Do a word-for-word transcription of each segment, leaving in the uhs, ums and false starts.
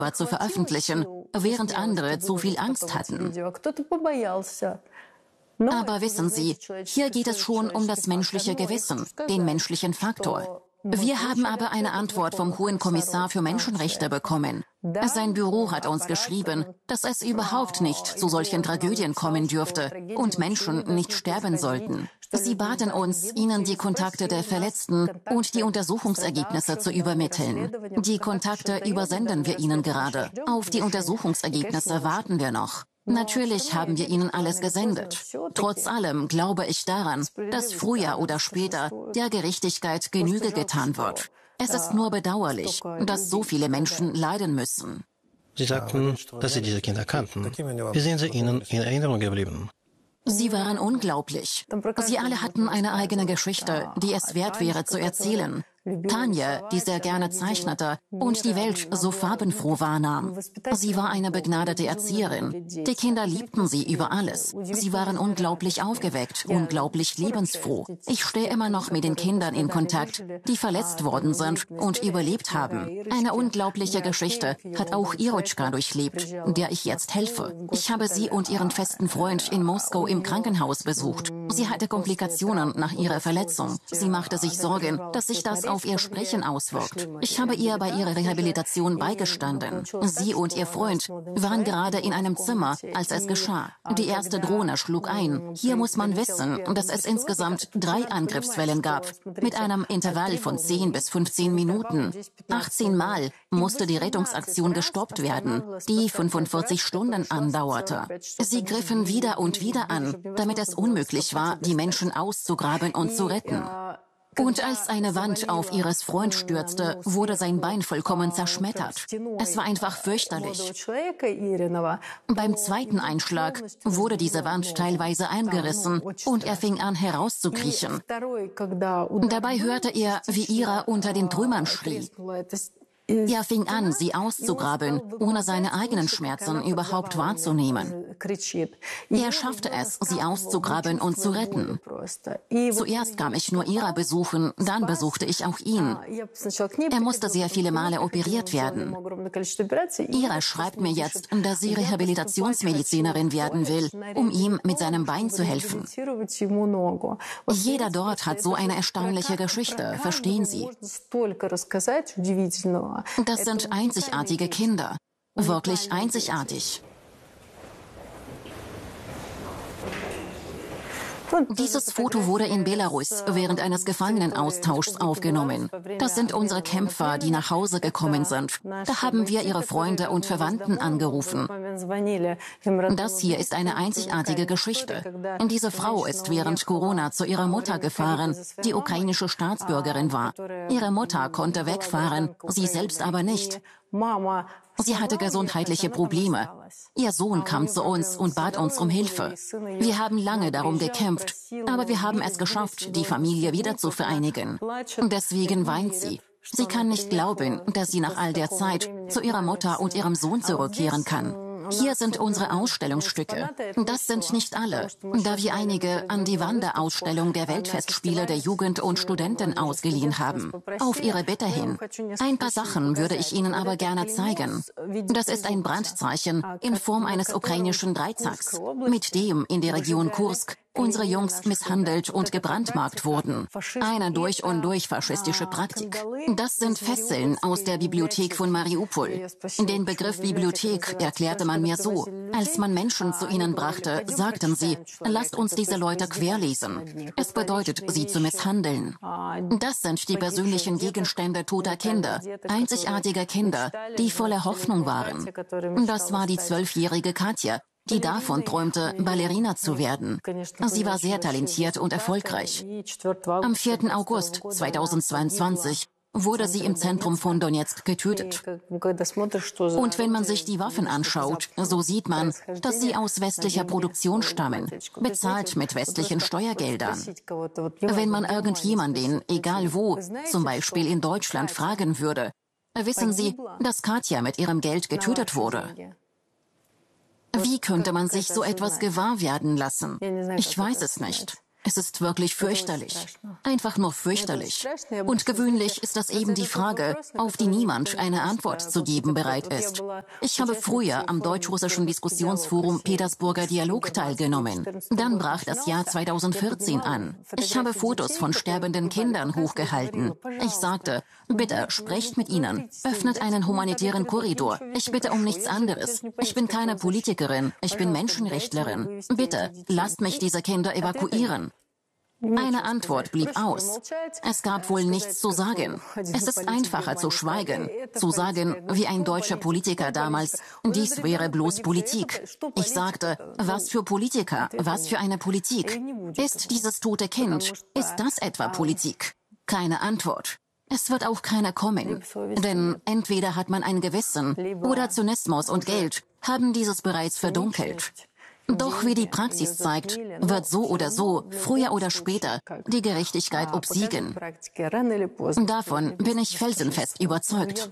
zu veröffentlichen, während andere zu viel Angst hatten. Aber wissen Sie, hier geht es schon um das menschliche Gewissen, den menschlichen Faktor. Wir haben aber eine Antwort vom Hohen Kommissar für Menschenrechte bekommen. Sein Büro hat uns geschrieben, dass es überhaupt nicht zu solchen Tragödien kommen dürfte und Menschen nicht sterben sollten. Sie baten uns, ihnen die Kontakte der Verletzten und die Untersuchungsergebnisse zu übermitteln. Die Kontakte übersenden wir Ihnen gerade. Auf die Untersuchungsergebnisse warten wir noch. Natürlich haben wir Ihnen alles gesendet. Trotz allem glaube ich daran, dass früher oder später der Gerechtigkeit Genüge getan wird. Es ist nur bedauerlich, dass so viele Menschen leiden müssen. Sie sagten, dass Sie diese Kinder kannten. Wie sind sie Ihnen in Erinnerung geblieben? Sie waren unglaublich. Sie alle hatten eine eigene Geschichte, die es wert wäre zu erzählen. Tanja, die sehr gerne zeichnete und die Welt so farbenfroh wahrnahm. Sie war eine begnadete Erzieherin. Die Kinder liebten sie über alles. Sie waren unglaublich aufgeweckt, unglaublich lebensfroh. Ich stehe immer noch mit den Kindern in Kontakt, die verletzt worden sind und überlebt haben. Eine unglaubliche Geschichte hat auch Irotschka durchlebt, der ich jetzt helfe. Ich habe sie und ihren festen Freund in Moskau im Krankenhaus besucht. Sie hatte Komplikationen nach ihrer Verletzung. Sie machte sich Sorgen, dass sich das auf ihr Sprechen auswirkt. Ich habe ihr bei ihrer Rehabilitation beigestanden. Sie und ihr Freund waren gerade in einem Zimmer, als es geschah. Die erste Drohne schlug ein. Hier muss man wissen, dass es insgesamt drei Angriffswellen gab, mit einem Intervall von zehn bis fünfzehn Minuten. achtzehn Mal musste die Rettungsaktion gestoppt werden, die fünfundvierzig Stunden andauerte. Sie griffen wieder und wieder an, damit es unmöglich war, die Menschen auszugraben und zu retten. Und als eine Wand auf ihres Freund stürzte, wurde sein Bein vollkommen zerschmettert. Es war einfach fürchterlich. Beim zweiten Einschlag wurde diese Wand teilweise eingerissen und er fing an herauszukriechen. Dabei hörte er, wie Ira unter den Trümmern schrie. Er fing an, sie auszugraben, ohne seine eigenen Schmerzen überhaupt wahrzunehmen. Er schaffte es, sie auszugraben und zu retten. Zuerst kam ich nur Ira besuchen, dann besuchte ich auch ihn. Er musste sehr viele Male operiert werden. Ira schreibt mir jetzt, dass sie Rehabilitationsmedizinerin werden will, um ihm mit seinem Bein zu helfen. Jeder dort hat so eine erstaunliche Geschichte, verstehen Sie? Das sind einzigartige Kinder. Wirklich einzigartig. Dieses Foto wurde in Belarus während eines Gefangenenaustauschs aufgenommen. Das sind unsere Kämpfer, die nach Hause gekommen sind. Da haben wir ihre Freunde und Verwandten angerufen. Das hier ist eine einzigartige Geschichte. Diese Frau ist während Corona zu ihrer Mutter gefahren, die ukrainische Staatsbürgerin war. Ihre Mutter konnte wegfahren, sie selbst aber nicht. Sie hatte gesundheitliche Probleme. Ihr Sohn kam zu uns und bat uns um Hilfe. Wir haben lange darum gekämpft, aber wir haben es geschafft, die Familie wieder zu vereinigen. Deswegen weint sie. Sie kann nicht glauben, dass sie nach all der Zeit zu ihrer Mutter und ihrem Sohn zurückkehren kann. Hier sind unsere Ausstellungsstücke. Das sind nicht alle, da wir einige an die Wanderausstellung der Weltfestspiele der Jugend und Studenten ausgeliehen haben. Auf Ihre Bitte hin. Ein paar Sachen würde ich Ihnen aber gerne zeigen. Das ist ein Brandzeichen in Form eines ukrainischen Dreizacks, mit dem in der Region Kursk unsere Jungs misshandelt und gebrandmarkt wurden. Eine durch und durch faschistische Praktik. Das sind Fesseln aus der Bibliothek von Mariupol. Den Begriff Bibliothek erklärte man mir so: Als man Menschen zu ihnen brachte, sagten sie, lasst uns diese Leute querlesen. Es bedeutet, sie zu misshandeln. Das sind die persönlichen Gegenstände toter Kinder, einzigartiger Kinder, die voller Hoffnung waren. Das war die zwölfjährige Katja, die davon träumte, Ballerina zu werden. Sie war sehr talentiert und erfolgreich. Am vierten August zweitausendzweiundzwanzig wurde sie im Zentrum von Donetsk getötet. Und wenn man sich die Waffen anschaut, so sieht man, dass sie aus westlicher Produktion stammen, bezahlt mit westlichen Steuergeldern. Wenn man irgendjemanden, egal wo, zum Beispiel in Deutschland, fragen würde, wissen Sie, dass Katja mit ihrem Geld getötet wurde? Wie könnte man sich so etwas gewahr werden lassen? Ich weiß es nicht. Es ist wirklich fürchterlich. Einfach nur fürchterlich. Und gewöhnlich ist das eben die Frage, auf die niemand eine Antwort zu geben bereit ist. Ich habe früher am deutsch-russischen Diskussionsforum Petersburger Dialog teilgenommen. Dann brach das Jahr zweitausendvierzehn an. Ich habe Fotos von sterbenden Kindern hochgehalten. Ich sagte, bitte sprecht mit ihnen, öffnet einen humanitären Korridor. Ich bitte um nichts anderes. Ich bin keine Politikerin, ich bin Menschenrechtlerin. Bitte, lasst mich diese Kinder evakuieren. Eine Antwort blieb aus. Es gab wohl nichts zu sagen. Es ist einfacher zu schweigen, zu sagen, wie ein deutscher Politiker damals, dies wäre bloß Politik. Ich sagte, was für Politiker, was für eine Politik? Ist dieses tote Kind, ist das etwa Politik? Keine Antwort. Es wird auch keine kommen, denn entweder hat man ein Gewissen oder Zynismus und Geld haben dieses bereits verdunkelt. Doch wie die Praxis zeigt, wird so oder so, früher oder später, die Gerechtigkeit obsiegen. Davon bin ich felsenfest überzeugt.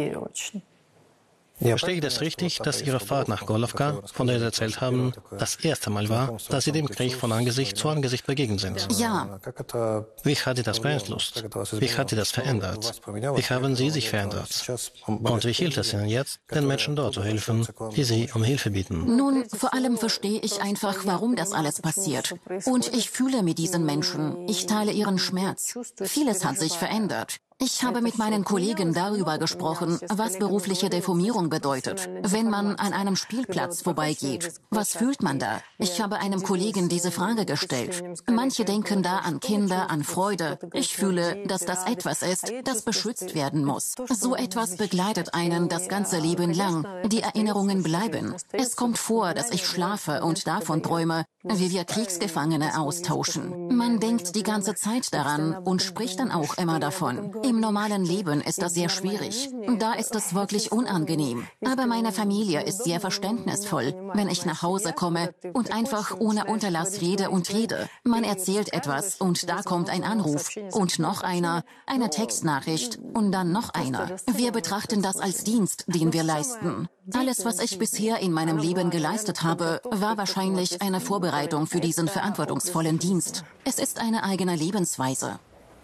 Verstehe ich das richtig, dass Ihre Fahrt nach Gorlovka, von der Sie erzählt haben, das erste Mal war, dass Sie dem Krieg von Angesicht zu Angesicht begegnet sind? Ja. Wie hat Sie das beeinflusst? Wie hat Sie das verändert? Wie haben Sie sich verändert? Und wie hilft es Ihnen jetzt, den Menschen dort zu helfen, die Sie um Hilfe bitten? Nun, vor allem verstehe ich einfach, warum das alles passiert. Und ich fühle mit diesen Menschen. Ich teile ihren Schmerz. Vieles hat sich verändert. Ich habe mit meinen Kollegen darüber gesprochen, was berufliche Deformierung bedeutet, wenn man an einem Spielplatz vorbeigeht. Was fühlt man da? Ich habe einem Kollegen diese Frage gestellt. Manche denken da an Kinder, an Freude. Ich fühle, dass das etwas ist, das beschützt werden muss. So etwas begleitet einen das ganze Leben lang. Die Erinnerungen bleiben. Es kommt vor, dass ich schlafe und davon träume, wie wir Kriegsgefangene austauschen. Man denkt die ganze Zeit daran und spricht dann auch immer davon. Im normalen Leben ist das sehr schwierig. Da ist es wirklich unangenehm. Aber meine Familie ist sehr verständnisvoll, wenn ich nach Hause komme und einfach ohne Unterlass rede und rede. Man erzählt etwas und da kommt ein Anruf und noch einer, eine Textnachricht und dann noch einer. Wir betrachten das als Dienst, den wir leisten. Alles, was ich bisher in meinem Leben geleistet habe, war wahrscheinlich eine Vorbereitung für diesen verantwortungsvollen Dienst. Es ist eine eigene Lebensweise.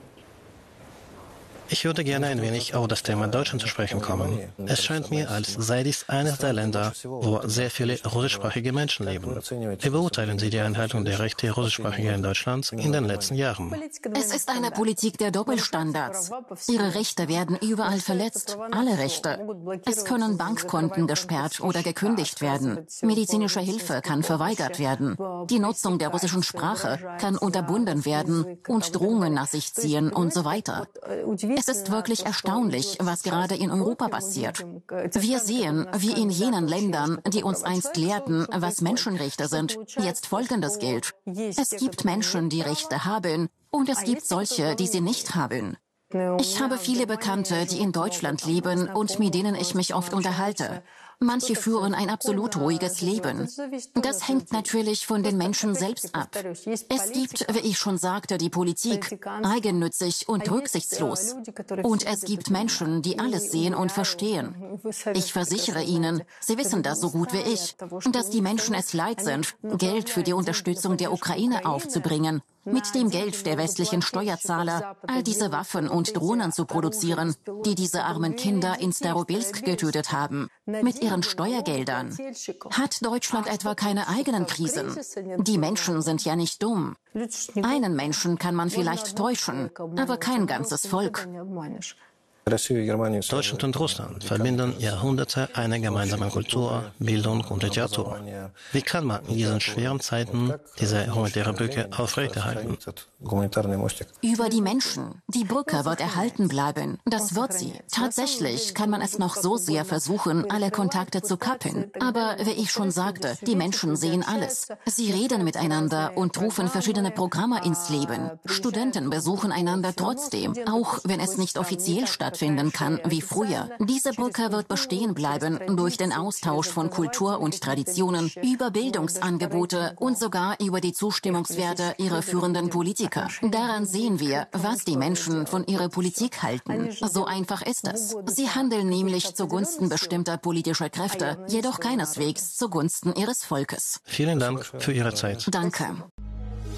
Ich würde gerne ein wenig auf das Thema Deutschland zu sprechen kommen. Es scheint mir, als sei dies eines der Länder, wo sehr viele russischsprachige Menschen leben. Wie beurteilen Sie die Einhaltung der Rechte russischsprachiger in Deutschland in den letzten Jahren? Es ist eine Politik der Doppelstandards. Ihre Rechte werden überall verletzt, alle Rechte. Es können Bankkonten gesperrt oder gekündigt werden. Medizinische Hilfe kann verweigert werden. Die Nutzung der russischen Sprache kann unterbunden werden und Drohungen nach sich ziehen und so weiter. Es ist wirklich erstaunlich, was gerade in Europa passiert. Wir sehen, wie in jenen Ländern, die uns einst lehrten, was Menschenrechte sind, jetzt Folgendes gilt. Es gibt Menschen, die Rechte haben, und es gibt solche, die sie nicht haben. Ich habe viele Bekannte, die in Deutschland leben und mit denen ich mich oft unterhalte. Manche führen ein absolut ruhiges Leben. Das hängt natürlich von den Menschen selbst ab. Es gibt, wie ich schon sagte, die Politik, eigennützig und rücksichtslos. Und es gibt Menschen, die alles sehen und verstehen. Ich versichere Ihnen, Sie wissen das so gut wie ich, dass die Menschen es leid sind, Geld für die Unterstützung der Ukraine aufzubringen, mit dem Geld der westlichen Steuerzahler all diese Waffen und Drohnen zu produzieren, die diese armen Kinder in Starobilsk getötet haben. Mit ihren Steuergeldern. Hat Deutschland etwa keine eigenen Krisen? Die Menschen sind ja nicht dumm. Einen Menschen kann man vielleicht täuschen, aber kein ganzes Volk. Deutschland und Russland verbinden Jahrhunderte einer gemeinsamen Kultur, Bildung und Literatur. Wie kann man in diesen schweren Zeiten diese humanitäre Brücke aufrechterhalten? Über die Menschen. Die Brücke wird erhalten bleiben. Das wird sie. Tatsächlich kann man es noch so sehr versuchen, alle Kontakte zu kappen. Aber wie ich schon sagte, die Menschen sehen alles. Sie reden miteinander und rufen verschiedene Programme ins Leben. Studenten besuchen einander trotzdem, auch wenn es nicht offiziell stattfindet. finden kann wie früher. Diese Brücke wird bestehen bleiben durch den Austausch von Kultur und Traditionen, über Bildungsangebote und sogar über die Zustimmungswerte ihrer führenden Politiker. Daran sehen wir, was die Menschen von ihrer Politik halten. So einfach ist es. Sie handeln nämlich zugunsten bestimmter politischer Kräfte, jedoch keineswegs zugunsten ihres Volkes. Vielen Dank für Ihre Zeit. Danke.